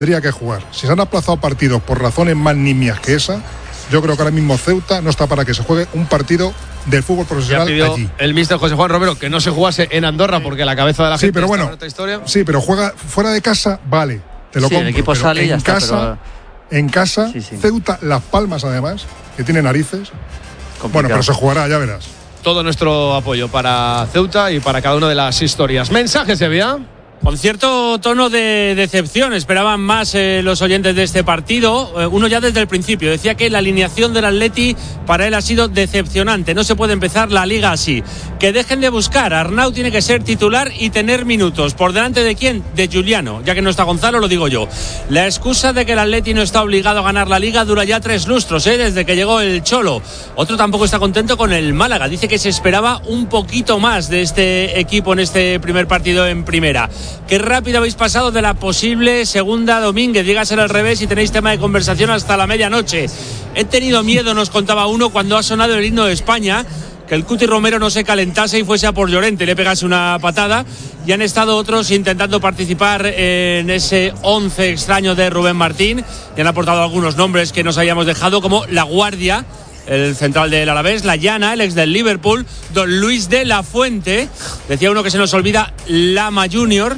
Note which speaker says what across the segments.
Speaker 1: tendría que jugar. Si se han aplazado partidos por razones más nimias que esa, yo creo que ahora mismo Ceuta no está para que se juegue un partido del fútbol profesional
Speaker 2: ya pidió
Speaker 1: allí.
Speaker 2: El míster José Juan Romero que no se jugase en Andorra porque la cabeza de la gente
Speaker 1: pero bueno,
Speaker 2: está en otra historia.
Speaker 1: Sí, pero juega fuera de casa, vale, te lo compro.
Speaker 3: El equipo sale y ya está, pero...
Speaker 1: En casa, Ceuta, Las Palmas además, que tiene narices. Complicado. Bueno, pero se jugará, ya verás.
Speaker 2: Todo nuestro apoyo para Ceuta y para cada una de las historias. ¿Mensajes, Sevilla?
Speaker 4: Con cierto tono de decepción, esperaban más los oyentes de este partido. Uno ya desde el principio decía que la alineación del Atleti para él ha sido decepcionante. No se puede empezar la liga así. Que dejen de buscar. Arnau tiene que ser titular y tener minutos. ¿Por delante de quién? De Giuliano. Ya que no está Gonzalo, lo digo yo. La excusa de que el Atleti no está obligado a ganar la liga dura ya 3 lustros, desde que llegó el Cholo. Otro tampoco está contento con el Málaga. Dice que se esperaba un poquito más de este equipo en este primer partido en primera. Qué rápido habéis pasado de la posible segunda Domínguez, dígaselo al revés y tenéis tema de conversación hasta la medianoche. He tenido miedo, nos contaba uno, cuando ha sonado el himno de España, que el Cuti Romero no se calentase y fuese a por Llorente, le pegase una patada. Y han estado otros intentando participar en ese 11 extraño de Rubén Martín y han aportado algunos nombres que nos habíamos dejado, como La Guardia, el central del Alavés, La Llana, el ex del Liverpool, Don Luis de la Fuente, decía uno que se nos olvida, Lama Junior.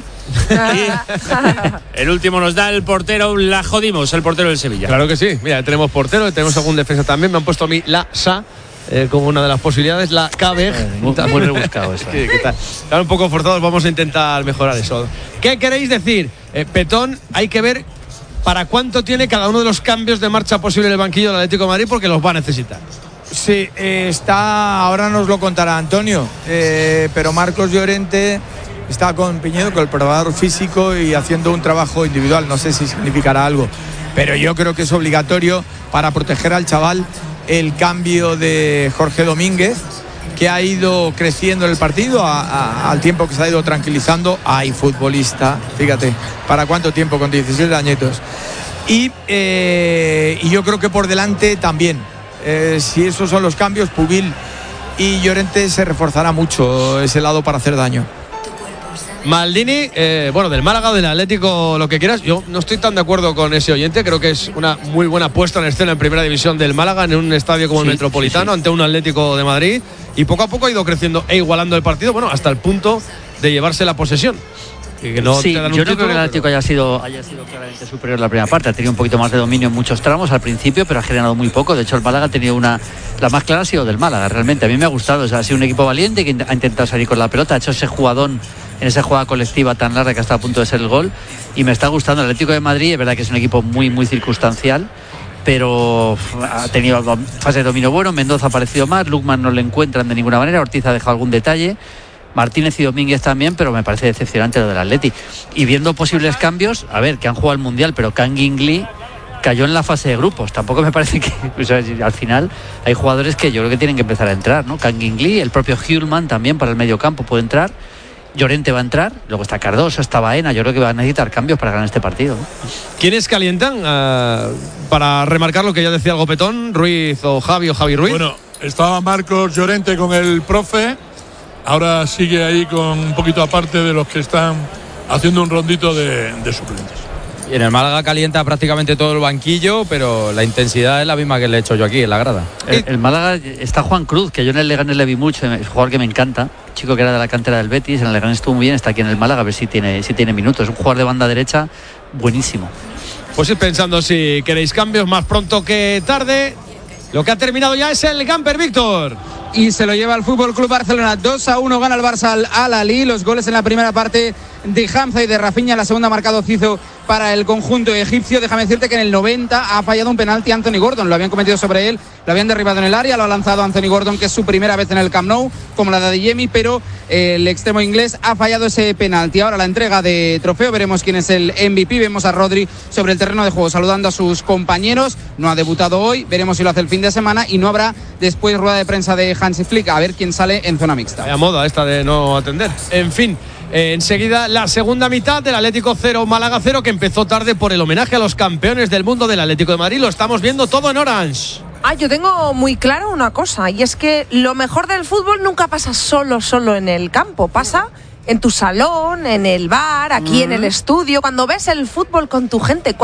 Speaker 4: Y el último nos da el portero, la jodimos, el portero del Sevilla.
Speaker 2: Claro que sí, mira, tenemos portero, tenemos algún defensa también, me han puesto a mí la Sa como una de las posibilidades, la Cabej.
Speaker 3: Muy rebuscado eso.
Speaker 2: Están un poco forzados, vamos a intentar mejorar eso. ¿Qué queréis decir? Petón, hay que ver para cuánto tiene cada uno de los cambios de marcha posible en el banquillo del Atlético de Madrid, porque los va a necesitar.
Speaker 5: Sí, ahora nos lo contará Antonio, pero Marcos Llorente está con Piñedo, con el preparador físico y haciendo un trabajo individual. No sé si significará algo, pero yo creo que es obligatorio para proteger al chaval el cambio de Jorge Domínguez, que ha ido creciendo en el partido al tiempo que se ha ido tranquilizando. Hay futbolista, fíjate, ¿para cuánto tiempo? Con 17 añitos. Y yo creo que por delante también, si esos son los cambios, Pubil y Llorente, se reforzará mucho ese lado para hacer daño.
Speaker 2: Maldini, del Málaga o del Atlético, lo que quieras. Yo no estoy tan de acuerdo con ese oyente. Creo que es una muy buena puesta en escena en primera división del Málaga, en un estadio como el Metropolitano, ante un Atlético de Madrid. Y poco a poco ha ido creciendo e igualando el partido, hasta el punto de llevarse la posesión. Que no
Speaker 3: yo no creo que el Atlético haya sido claramente superior en la primera parte. Ha tenido un poquito más de dominio en muchos tramos al principio, pero ha generado muy poco. De hecho, el Málaga ha tenido la más clara ha sido del Málaga, realmente. A mí me ha gustado. Ha sido un equipo valiente que ha intentado salir con la pelota, ha hecho ese jugadón en esa jugada colectiva tan larga que está a punto de ser el gol. Y me está gustando el Atlético de Madrid. Es verdad que es un equipo muy, muy circunstancial, pero ha tenido fase de dominio bueno. Mendoza ha aparecido más, Lukman no le encuentran de ninguna manera, Ortiz ha dejado algún detalle, Martínez y Domínguez también, pero me parece decepcionante lo del Atleti. Y viendo posibles cambios, a ver, que han jugado al Mundial, pero Kangin Lee cayó en la fase de grupos. Tampoco me parece que, al final hay jugadores que yo creo que tienen que empezar a entrar, ¿no? Kangin Lee, el propio Hjulman también para el medio campo puede entrar, Llorente va a entrar, luego está Cardoso, está Baena. Yo creo que va a necesitar cambios para ganar este partido, ¿no?
Speaker 2: ¿Quiénes calientan? Para remarcar lo que ya decía algo Petón, Ruiz o Javi Ruiz.
Speaker 6: Bueno, estaba Marcos Llorente con el profe. Ahora sigue ahí con un poquito aparte de los que están haciendo un rondito de suplentes.
Speaker 7: Y en el Málaga calienta prácticamente todo el banquillo, pero la intensidad es la misma que le he hecho yo aquí en la grada.
Speaker 3: El Málaga está Juan Cruz, que yo en el Leganés le vi mucho, es un jugador que me encanta, chico que era de la cantera del Betis, en el Leganés estuvo muy bien, está aquí en el Málaga, a ver si tiene minutos. Es un jugador de banda derecha buenísimo.
Speaker 2: Pues ir pensando si queréis cambios más pronto que tarde. Lo que ha terminado ya es el Gamper, Víctor.
Speaker 8: Y se lo lleva el Fútbol Club Barcelona. 2-1 gana el Barça al Al-Ahly. Los goles en la primera parte de Hamza y de Rafinha. La segunda ha marcado Cizo para el conjunto egipcio. Déjame decirte que en el 90 ha fallado un penalti Anthony Gordon. Lo habían cometido sobre él, lo habían derribado en el área, lo ha lanzado Anthony Gordon, que es su primera vez en el Camp Nou, como la de Adeyemi, pero el extremo inglés ha fallado ese penalti. Ahora la entrega de trofeo, veremos quién es el MVP. Vemos a Rodri sobre el terreno de juego saludando a sus compañeros. No ha debutado hoy, veremos si lo hace el fin de semana, y no habrá después rueda de prensa de Hansi Flick, a ver quién sale en zona mixta.
Speaker 2: Vaya moda esta de no atender. En fin, enseguida la segunda mitad del Atlético 0, Málaga 0, que empezó tarde por el homenaje a los campeones del mundo del Atlético de Madrid. Lo estamos viendo todo en Orange.
Speaker 9: Yo tengo muy claro una cosa, y es que lo mejor del fútbol nunca pasa solo en el campo, pasa en tu salón, en el bar, aquí en el estudio, cuando ves el fútbol con tu gente.